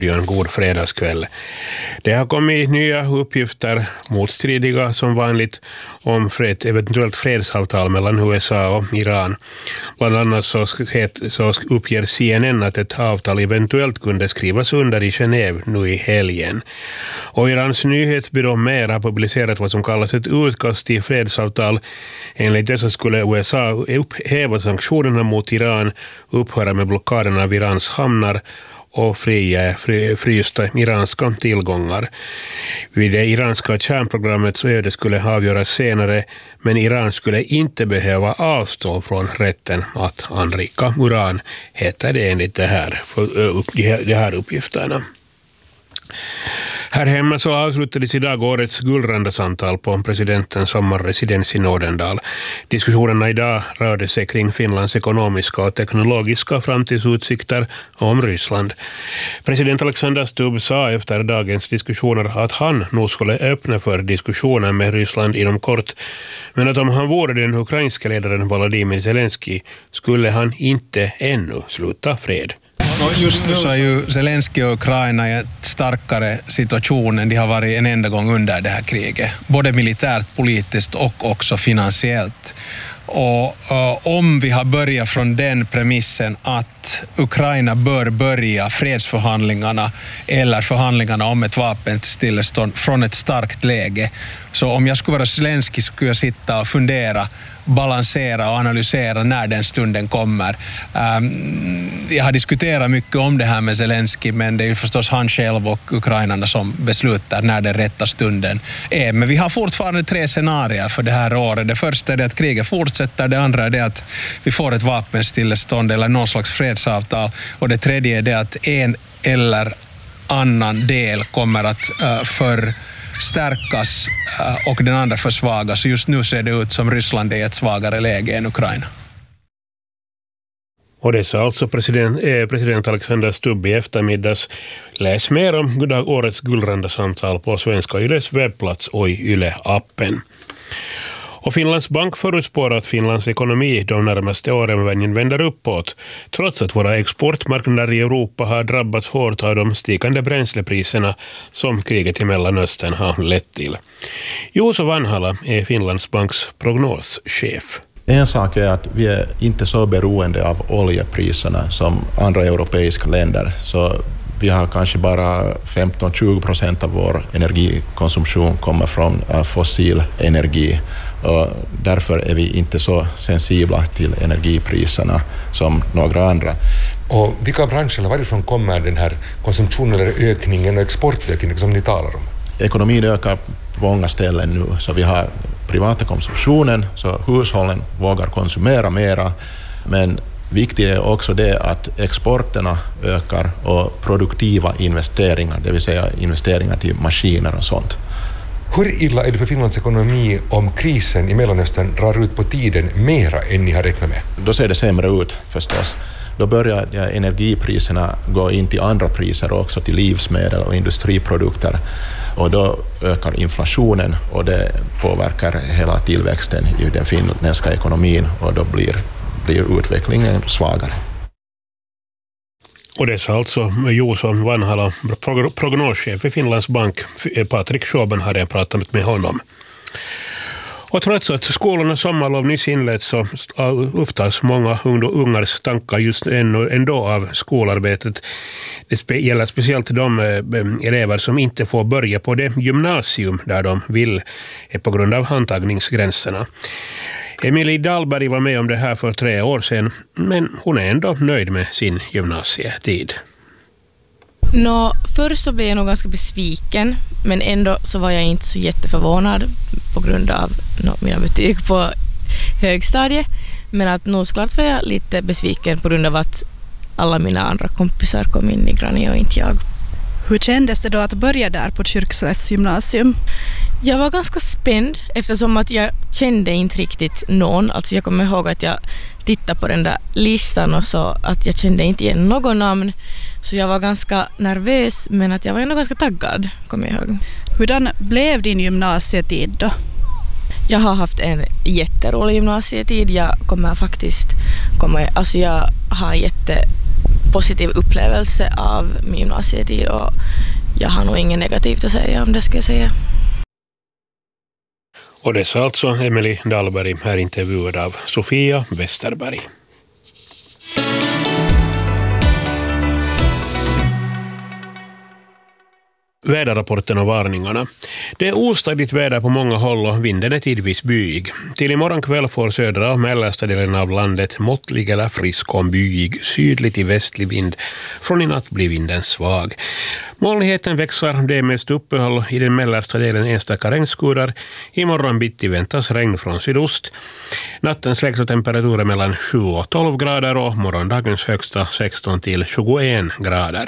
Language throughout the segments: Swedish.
En god fredagskväll. Det har kommit nya uppgifter, motstridiga som vanligt, om eventuellt fredsavtal mellan USA och Iran. Bland annat så uppger CNN att ett avtal eventuellt kunde skrivas under i Genève nu i helgen. Och Irans nyhetsbyrå MER har publicerat vad som kallas ett utkast till fredsavtal. Enligt det så skulle USA upphäva sanktionerna mot Iran, upphöra med blockaden av Irans hamnar och frysta iranska tillgångar. Vid det iranska kärnprogrammets öde skulle avgöras senare, men Iran skulle inte behöva avstå från rätten att anrika uran, heter det enligt de här uppgifterna. Här hemma så avslutades idag årets guldrandasamtal på presidentens sommarresidens i Nådendal. Diskussionerna idag rörde sig kring Finlands ekonomiska och teknologiska framtidsutsikter om Ryssland. President Alexander Stubb sa efter dagens diskussioner att han nog skulle öppna för diskussioner med Ryssland inom kort, men att om han vore den ukrainska ledaren Volodymyr Zelensky skulle han inte ännu sluta fred. Just nu så är ju Zelensky och Ukraina i en starkare situation än de har varit en enda gång under det här kriget. Både militärt, politiskt och också finansiellt. Och om vi har börjat från den premissen att Ukraina bör börja fredsförhandlingarna eller förhandlingarna om ett vapenstillestånd från ett starkt läge, så om jag skulle vara Zelensky skulle jag sitta och fundera, balansera och analysera när den stunden kommer. Jag har diskuterat mycket om det här med Zelensky, men det är ju förstås han själv och ukrainarna som beslutar när den rätta stunden är. Men vi har fortfarande 3 scenarier för det här året. Det första är det att kriget fortsätter, det andra är det att vi får ett vapenstillestånd eller någon slags fredsavtal, och det tredje är det att en eller annan del kommer att förstärkas och den andra försvagas. Just nu ser det ut som Ryssland är i ett svagare läge än Ukraina. Och det sa alltså president Alexander Stubb i eftermiddags. Läs mer om årets guldrandasamtal på Svenska Yles webbplats och i Yle-appen. Och Finlands bank förutspår att Finlands ekonomi de närmaste åren vänder uppåt, trots att våra exportmarknader i Europa har drabbats hårt av de stigande bränslepriserna som kriget i Mellanöstern har lett till. Juuso Vanhala är Finlands banks prognoschef. En sak är att vi är inte så beroende av oljepriserna som andra europeiska länder, så vi har kanske bara 15-20% av vår energikonsumtion kommer från fossil energi, och därför är vi inte så sensibla till energipriserna som några andra. Och vilka branscher, varifrån kommer den här konsumtionen eller ökningen och exportökningen som ni talar om? Ekonomin ökar på många ställen nu, så vi har privata konsumtionen, så hushållen vågar konsumera mera, men viktigt är också det att exporterna ökar och produktiva investeringar, det vill säga investeringar till maskiner och sånt. Hur illa är det för Finlands ekonomi om krisen i Mellanöstern drar ut på tiden mera än ni har räknat med? Då ser det sämre ut förstås. Då börjar energipriserna gå in till andra priser också, till livsmedel och industriprodukter. Och då ökar inflationen och det påverkar hela tillväxten i den finländska ekonomin, och då blir utvecklingen svagare. Och det sa alltså Juuso Vanhala, prognoschef i Finlands bank. Patrik Sjöben hade pratat med honom. Och trots att skolornas sommarlov nyss inleds så upptas många ungars tankar just ändå av skolarbetet. Det gäller speciellt de elever som inte får börja på det gymnasium där de vill på grund av antagningsgränserna. Emilie Dahlberg var med om det här för 3 år sedan, men hon är ändå nöjd med sin gymnasietid. Först så blev jag nog ganska besviken, men ändå så var jag inte så jätteförvånad på grund av mina betyg på högstadiet. Men att nog klart var jag lite besviken på grund av att alla mina andra kompisar kom in i Grani och inte jag. Hur kändes det då att börja där på Kyrkslätts gymnasium? Jag var ganska spänd eftersom att jag kände inte riktigt någon. Alltså jag kommer ihåg att jag tittade på den där listan och så att jag kände inte igen någon namn. Så jag var ganska nervös, men att jag var ändå ganska taggad, kommer jag ihåg. Hurdan blev din gymnasietid då? Jag har haft en jätterolig gymnasietid. Jag har positiv upplevelse av min gymnasietid och jag har nog inget negativt att säga om det, skulle jag säga. Och det sa alltså Emily Dahlberg, här intervjuad av Sofia Westerberg. Väderrapporten och varningarna. Det är ostadigt väder på många håll och vinden är tidvis byig. Till imorgon kväll får södra och mellersta delen av landet måttlig eller frisk och byig, sydlig till västlig vind. Från i natt blir vinden svag. Molnigheten växer, det är mest uppehåll i den mellersta delen enstaka regnskurar. Imorgon bitti väntas regn från sydost. Nattens lägsta temperaturer mellan 7 och 12 grader och morgondagens högsta 16 till 21 grader.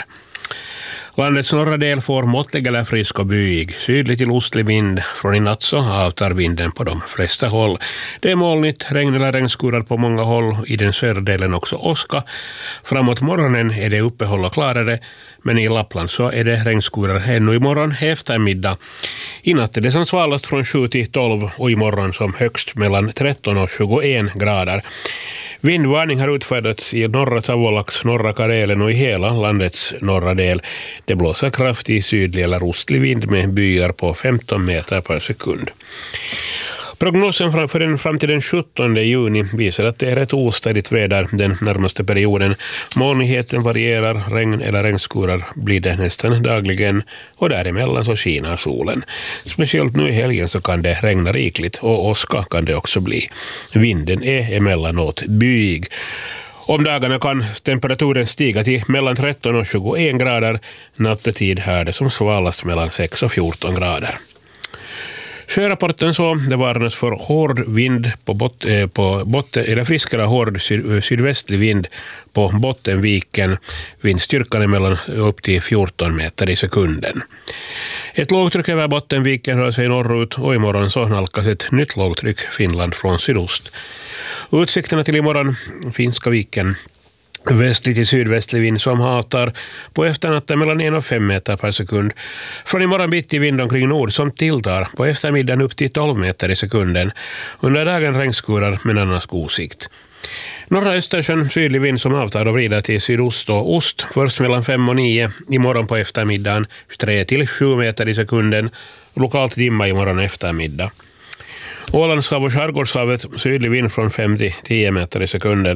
Landets norra del får måttlig eller frisk och byig, sydlig till ostlig vind. Från i natt så avtar vinden på de flesta håll. Det är molnigt, regn eller regnskurar på många håll, i den södra delen också åska. Framåt morgonen är det uppehåll och klarare, men i Lappland så är det regnskurar ännu imorgon eftermiddag. I natt är det som svalast från 7 till 12 och imorgon som högst mellan 13 och 21 grader. Vindvarning har utfärdats i norra Savolax, norra Karelen och i hela landets norra del. Det blåser kraftig sydlig eller ostlig vind med byar på 15 meter per sekund. Prognosen fram till den 17 juni visar att det är ett ostadigt väder den närmaste perioden. Molnigheten varierar, regn eller regnskurar blir det nästan dagligen och däremellan så skiner solen. Speciellt nu i helgen så kan det regna rikligt och åska kan det också bli. Vinden är emellanåt byig. Om dagarna kan temperaturen stiga till mellan 13 och 21 grader. Nattetid här det som svalast mellan 6 och 14 grader. Sjörapporten så, det varnas för hård vind på botten, eller frisk eller hård sydvästlig vind på Bottenviken. Vindstyrkan är mellan upp till 14 meter i sekunden. Ett lågtryck över Bottenviken rör sig norrut och imorgon så nalkas ett nytt lågtryck Finland från sydost. Utsikterna till imorgon, Finska viken. Västlig till sydvästlig vind som hatar på efternatten mellan 1 och 5 meter per sekund. Från imorgon bitti vind omkring nord som tilltar på eftermiddagen upp till 12 meter i sekunden. Under dagen regnskurar men annars god sikt. Norra Östersjön sydlig vind som avtar och vrider till sydost och ost. Först mellan 5 och 9 imorgon på eftermiddagen 3 till 7 meter i sekunden. Lokalt dimma imorgon eftermiddag. Ålandshav och Skärgårdshavet sydlig vind från 5 till 10 meter i sekunden.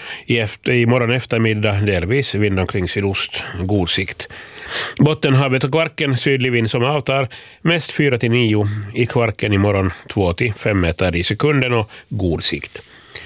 I morgon eftermiddag delvis vind omkring sydost, god sikt. Bottenhavet och Kvarken sydlig vind som avtar, mest 4 till 9. I Kvarken imorgon 2 till 5 meter i sekunden och god sikt.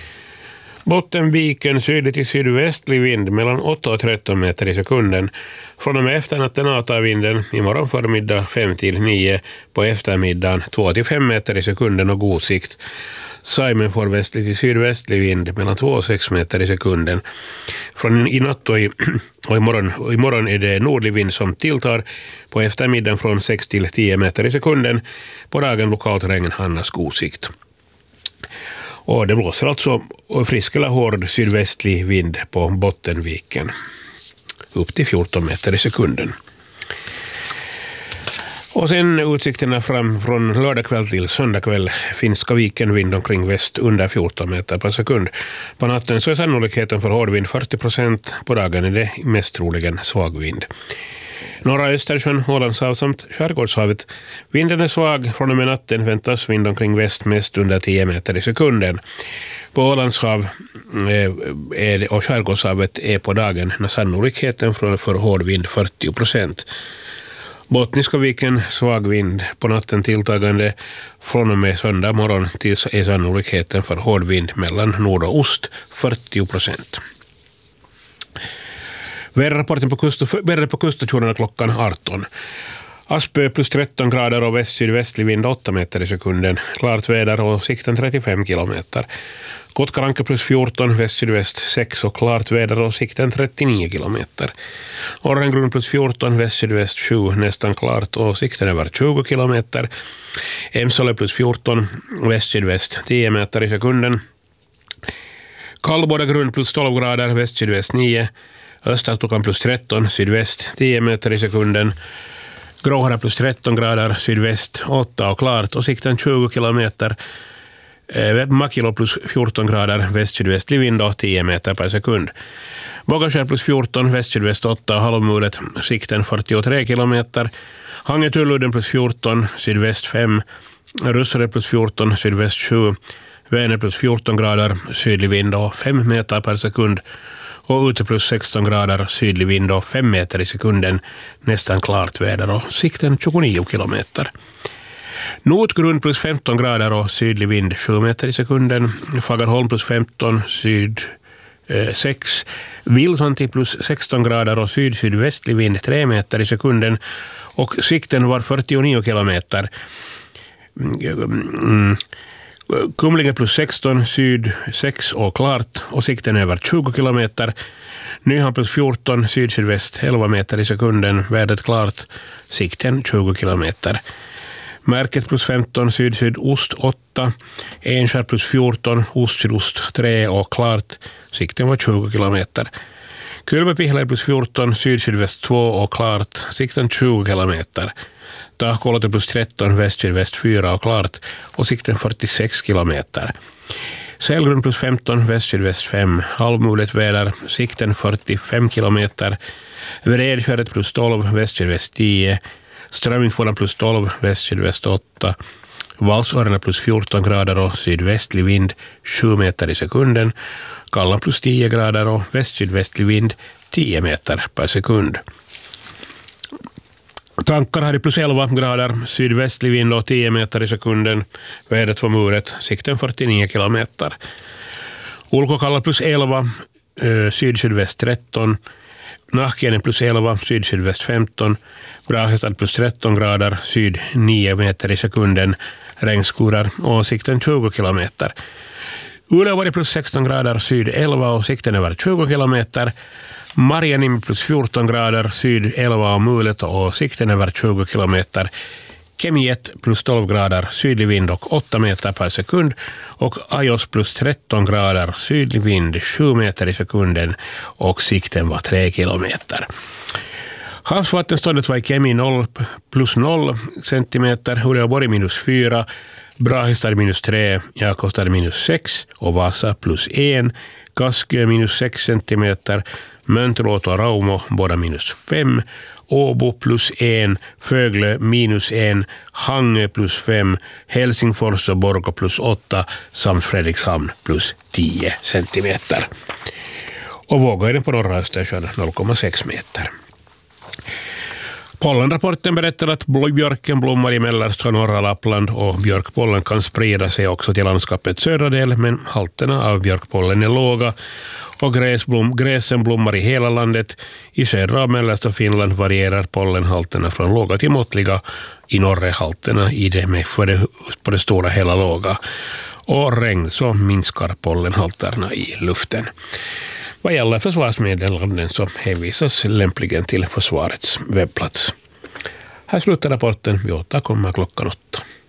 Bottenviken sydlig till sydvästlig vind mellan 8 och 13 meter i sekunden. Från och med efternatten avtar vinden imorgon förmiddag 5 till 9, på eftermiddagen 2 till 5 meter i sekunden och god sikt. Saimen får västlig till sydvästlig vind mellan 2 och 6 meter i sekunden. Från i natt och imorgon är det nordlig vind som tilltar, på eftermiddagen från 6 till 10 meter i sekunden. På dagen lokalt regn, annars god sikt. Och det blåser alltså frisk eller hård sydvästlig vind på Bottenviken. Upp till 14 meter i sekunden. Och sen utsikterna fram från lördagkväll till söndagkväll. Finska viken vind omkring väst under 14 meter per sekund. På natten så är sannolikheten för hårdvind 40%. På dagen är det mest troligen svag vind. Norra Östersjön, Ålandshav samt Skärgårdshavet. Vinden är svag, från och med natten väntas vind omkring väst mest under 10 meter i sekunden. På Ålandshav och Skärgårdshavet är på dagen när sannolikheten för hård vind 40%. Bottniska viken svag vind, på natten tilltagande, från och med söndag morgon till är sannolikheten för hård vind mellan nord och ost 40%. Väderrapporten på kuststationerna klockan 18. Aspö plus 13 grader och väst-sydvästlig vind 8 meter i sekunden. Klart väder och sikten 35 kilometer. Kotkaranka plus 14, väst-sydväst 6 och klart väder och sikten 39 kilometer. Orrengrund plus 14, väst-sydväst 7, nästan klart och sikten över 20 kilometer. Emsale plus 14, väst-sydväst 10 meter i sekunden. Kallbodagrund plus 12 grader, väst-sydväst 9. Östertukan plus 13, sydväst 10 meter i sekunden. Gråhara plus 13 grader, sydväst 8 och klart och sikten 20 kilometer. Makilo plus 14 grader väst-sydvästlig vind och 10 meter per sekund. Vågaskär plus 14, väst-sydväst 8 och halvmulet, sikten 43 kilometer. Hangetulludden plus 14, sydväst 5, Russare plus 14, sydväst 7, Vänern plus 14 grader, sydlig vind och 5 meter per sekund. Och ute plus 16 grader, sydlig vind och 5 meter i sekunden, nästan klart väder och sikten 29 kilometer. Nordgrund plus 15 grader och sydlig vind 7 meter i sekunden. Fagerholm plus 15, syd 6. Vilsanti plus 16 grader och sydvästlig vind 3 meter i sekunden. Och sikten var 49 kilometer. Kumlinge plus 16, syd 6 och klart och sikten över 20 kilometer. Nyhamn plus 14, sydväst 11 meter i sekunden, vädret klart, sikten 20 kilometer. Märket plus 15, sydost 8, Enskär plus 14, ost-sydost 3 och klart, sikten var 20 kilometer. Kylmäpihlä plus 14, sydväst 2 och klart, sikten 20 kilometer. Tahkolote plus 13, väst 4 och klart och sikten 46 kilometer. Sälgrund plus 15, väst 5, halvmulet väder, sikten 45 kilometer. Vredskäret plus 12, väst 10, Strömmingsfåran plus 12, väst 8. Valsårarna plus 14 grader och sydvästlig vind 7 meter i sekunden. Kallan plus 10 grader och väst-sydvästlig vind 10 meter per sekund. Tankar hade plus 11 grader, sydvästlig vind och 10 meter i sekunden. Vädret var muret, sikten 49 kilometer. Ulkokalla plus 11, syd-sydväst 13. Nahkienen plus 11, syd-sydväst 15. Brahestad plus 13 grader, syd 9 meter i sekunden. Regnskurar och sikten 20 kilometer. Uleåvuori plus 16 grader, syd 11 och sikten över 20 kilometer. Marjanimi plus 14 grader, syd 11 och mulet och sikten över 20 kilometer. Kemi 1 plus 12 grader, sydlig vind och 8 meter per sekund. Och Ajos plus 13 grader, sydlig vind 7 meter i sekunden och sikten var 3 kilometer. Havsvattenståndet var i Kemi 0 plus 0 centimeter, Uleåvuori minus 4, Brahistad minus 3, Jakobstad minus 6 och Vasa plus 1, Kaskö minus 6 centimeter, Mönteluoto och Raumo båda minus 5, Åbo plus 1, Föglö minus 1, Hangö plus 5, Helsingfors och Borgå plus 8 samt Fredrikshamn plus 10 centimeter. Och våghöjden på norra Östersjön 0,6 meter. Pollenrapporten berättar att björken blommar i mellersta och norra Lappland och björkpollen kan sprida sig också till landskapets södra del, men halterna av björkpollen är låga och gräsen blommar i hela landet. I södra och mellersta Finland varierar pollenhalterna från låga till måttliga, i norra halterna i det med på det stora hela låga. Och regn så minskar pollenhalterna i luften. Vad gäller försvarsmeddelanden så hänvisas lämpligen till försvarets webbplats. Här slutar rapporten. Vi återkommer klockan 8.